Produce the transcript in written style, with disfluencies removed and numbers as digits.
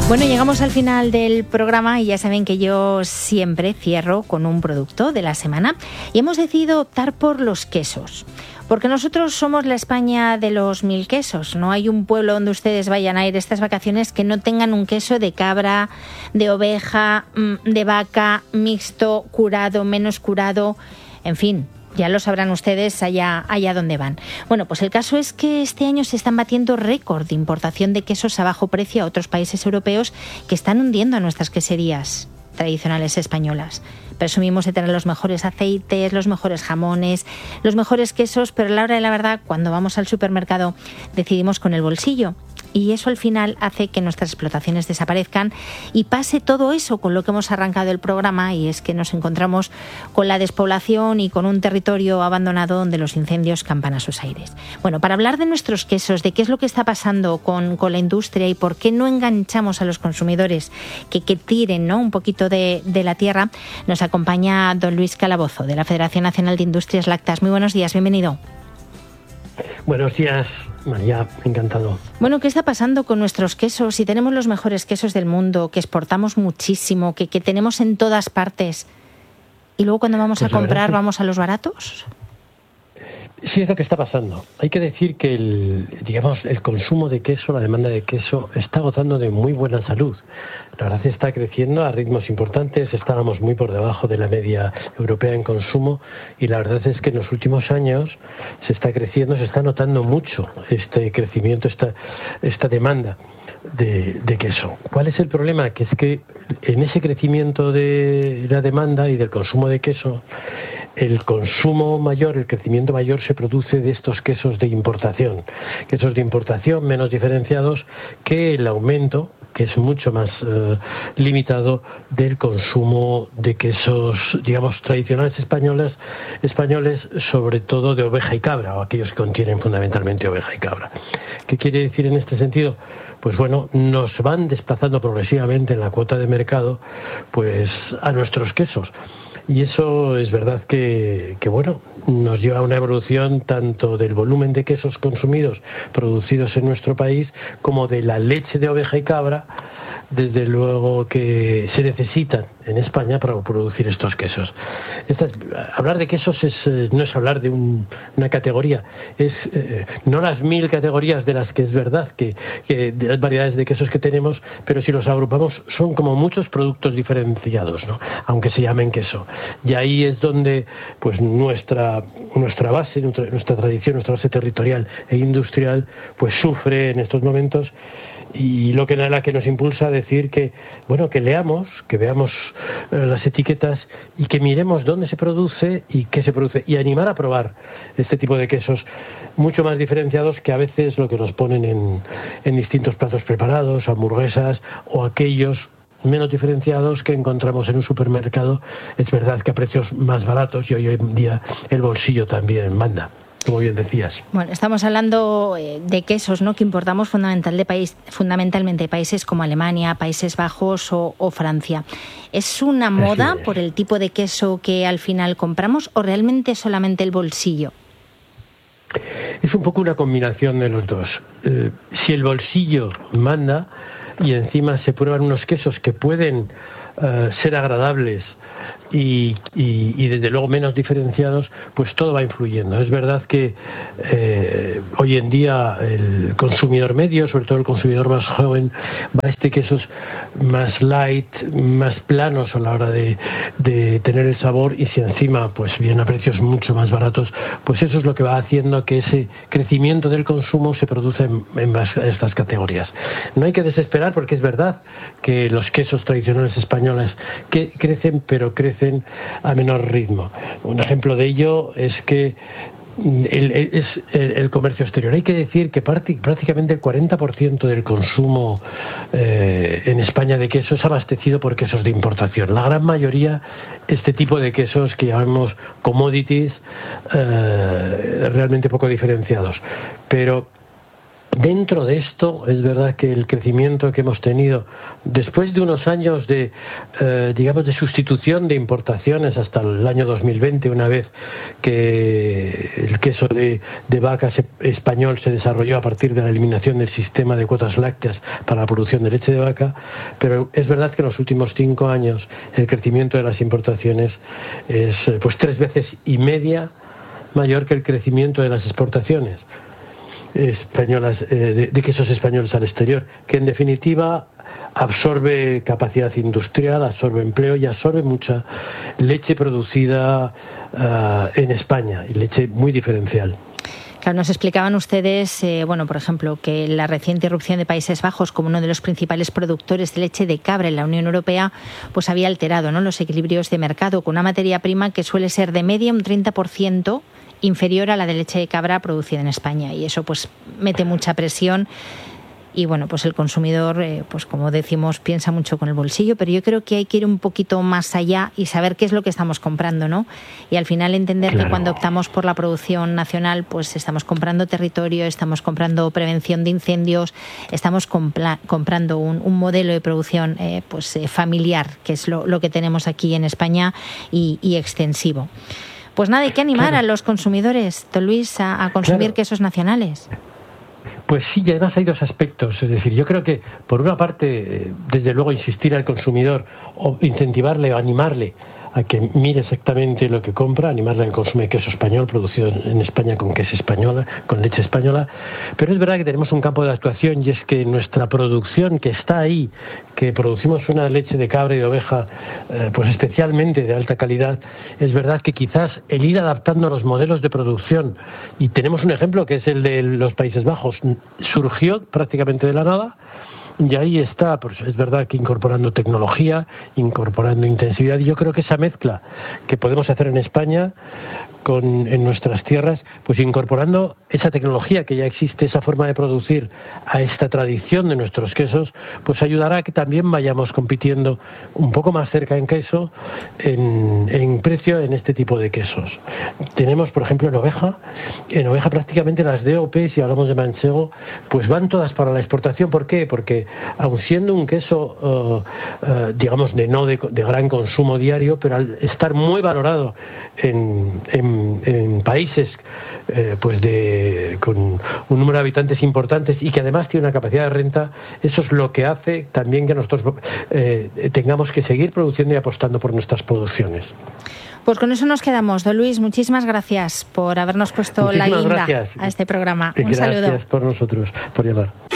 Bueno, llegamos al final del programa y ya saben que yo siempre cierro con un producto de la semana y hemos decidido optar por los quesos. Porque nosotros somos la España de los 1000 quesos. No hay un pueblo donde ustedes vayan a ir estas vacaciones que no tengan un queso de cabra, de oveja, de vaca, mixto, curado, menos curado, en fin. Ya lo sabrán ustedes allá donde van. Bueno, pues el caso es que este año se están batiendo récord de importación de quesos a bajo precio a otros países europeos que están hundiendo a nuestras queserías tradicionales españolas. Presumimos de tener los mejores aceites, los mejores jamones, los mejores quesos, pero a la hora de la verdad, cuando vamos al supermercado, decidimos con el bolsillo. Y eso al final hace que nuestras explotaciones desaparezcan y pase todo eso con lo que hemos arrancado el programa, y es que nos encontramos con la despoblación y con un territorio abandonado donde los incendios campan a sus aires. Bueno, para hablar de nuestros quesos, de qué es lo que está pasando con la industria y por qué no enganchamos a los consumidores que tiren, ¿no?, un poquito de la tierra, nos acompaña don Luis Calabozo, de la Federación Nacional de Industrias Lácteas. Muy buenos días, bienvenido. Buenos días, María, encantado. Bueno, ¿qué está pasando con nuestros quesos? Si tenemos los mejores quesos del mundo, que exportamos muchísimo, que tenemos en todas partes, y luego cuando vamos a comprar vamos a los baratos. Sí, es lo que está pasando. Hay que decir que el consumo de queso, la demanda de queso, está gozando de muy buena salud. La verdad está creciendo a ritmos importantes, estábamos muy por debajo de la media europea en consumo, y la verdad es que en los últimos años se está creciendo, se está notando mucho este crecimiento, esta demanda de queso. ¿Cuál es el problema? Que es que en ese crecimiento de la demanda y del consumo de queso, el consumo mayor, el crecimiento mayor se produce de estos quesos de importación menos diferenciados, que el aumento, que es mucho más limitado, del consumo de quesos, digamos, tradicionales españoles, sobre todo de oveja y cabra, o aquellos que contienen fundamentalmente oveja y cabra. ¿Qué quiere decir en este sentido? Pues bueno, nos van desplazando progresivamente en la cuota de mercado, pues, a nuestros quesos. Y eso es verdad que bueno, nos lleva a una evolución tanto del volumen de quesos consumidos, producidos en nuestro país, como de la leche de oveja y cabra, desde luego, que se necesitan en España para producir estos quesos. Hablar de quesos no es hablar de una categoría, es no las 1000 categorías de las que es verdad que de las variedades de quesos que tenemos, pero si los agrupamos son como muchos productos diferenciados, ¿no?, aunque se llamen queso. Y ahí es donde pues nuestra base, nuestra tradición, nuestra base territorial e industrial, pues sufre en estos momentos. Y la que nos impulsa a decir que leamos, que veamos las etiquetas y que miremos dónde se produce y qué se produce, y animar a probar este tipo de quesos mucho más diferenciados que a veces lo que nos ponen en distintos platos preparados, hamburguesas, o aquellos menos diferenciados que encontramos en un supermercado. Es verdad que a precios más baratos, y hoy en día el bolsillo también manda, como bien decías. Bueno, estamos hablando de quesos, ¿no?, que importamos fundamentalmente de países como Alemania, Países Bajos o Francia. ¿Es una moda por el tipo de queso que al final compramos, o realmente solamente el bolsillo? Es un poco una combinación de los dos. Si el bolsillo manda y encima se prueban unos quesos que pueden ser agradables y desde luego menos diferenciados, pues todo va influyendo. Es verdad que hoy en día el consumidor medio, sobre todo el consumidor más joven, va a quesos más light, más planos a la hora de tener el sabor, y si encima pues vienen a precios mucho más baratos, pues eso es lo que va haciendo que ese crecimiento del consumo se produce en estas categorías. No hay que desesperar, porque es verdad que los quesos tradicionales españoles crecen, pero crecen a menor ritmo. Un ejemplo de ello es que el comercio exterior. Hay que decir que prácticamente el 40% del consumo en España de queso es abastecido por quesos de importación. La gran mayoría, este tipo de quesos que llamamos commodities, realmente poco diferenciados. Pero Dentro de esto, es verdad que el crecimiento que hemos tenido después de unos años de, digamos, de sustitución de importaciones hasta el año 2020, una vez que el queso de vaca español se desarrolló a partir de la eliminación del sistema de cuotas lácteas para la producción de leche de vaca, pero es verdad que en los últimos 5 años el crecimiento de las importaciones es pues 3,5 veces mayor que el crecimiento de las exportaciones españolas, de quesos españoles al exterior, que en definitiva absorbe capacidad industrial, absorbe empleo y absorbe mucha leche producida en España, y leche muy diferencial. Claro, nos explicaban ustedes, por ejemplo, que la reciente irrupción de Países Bajos como uno de los principales productores de leche de cabra en la Unión Europea, pues había alterado, ¿no?, los equilibrios de mercado con una materia prima que suele ser de media un 30% inferior a la de leche de cabra producida en España, y eso pues mete mucha presión. Y bueno, pues el consumidor, pues como decimos, piensa mucho con el bolsillo, pero yo creo que hay que ir un poquito más allá y saber qué es lo que estamos comprando, ¿no? Y al final entender que cuando optamos por la producción nacional, pues estamos comprando territorio, estamos comprando prevención de incendios, estamos comprando un modelo de producción familiar, que es lo que tenemos aquí en España, y extensivo. Pues nada, hay que animar a los consumidores, don Luis, a consumir quesos nacionales. Pues sí, y además hay 2 aspectos. Es decir, yo creo que, por una parte, desde luego insistir al consumidor o incentivarle o animarle a que mire exactamente lo que compra, animarle al consumo de queso español producido en España con queso española, con leche española. Pero es verdad que tenemos un campo de actuación, y es que nuestra producción, que está ahí, que producimos una leche de cabra y de oveja pues especialmente de alta calidad, es verdad que quizás el ir adaptando los modelos de producción, y tenemos un ejemplo que es el de los Países Bajos, surgió prácticamente de la nada. Y ahí está, pues es verdad que incorporando tecnología, incorporando intensividad, y yo creo que esa mezcla que podemos hacer en España en nuestras tierras, pues incorporando esa tecnología que ya existe, esa forma de producir a esta tradición de nuestros quesos, pues ayudará a que también vayamos compitiendo un poco más cerca en queso, en precio, en este tipo de quesos. Tenemos, por ejemplo, en oveja prácticamente las DOP, si hablamos de manchego, pues van todas para la exportación. ¿Por qué? Porque aun siendo un queso, digamos, de gran consumo diario, pero al estar muy valorado en países con un número de habitantes importantes, y que además tiene una capacidad de renta, eso es lo que hace también que nosotros tengamos que seguir produciendo y apostando por nuestras producciones. Pues con eso nos quedamos. Don Luis, muchísimas gracias por habernos puesto la guinda a este programa. Un saludo. Gracias por nosotros, por llamar.